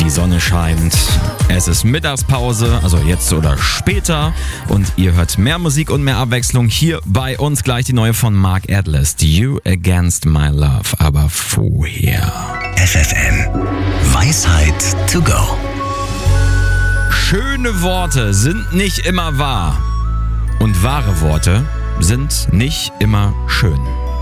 Die Sonne scheint. Es ist Mittagspause, also jetzt oder später. Und ihr hört mehr Musik und mehr Abwechslung hier bei uns. Gleich die neue von Mark Atlas, You Against My Love. Aber vorher. FFN. Weisheit to go. Schöne Worte sind nicht immer wahr. Und wahre Worte sind nicht immer schön.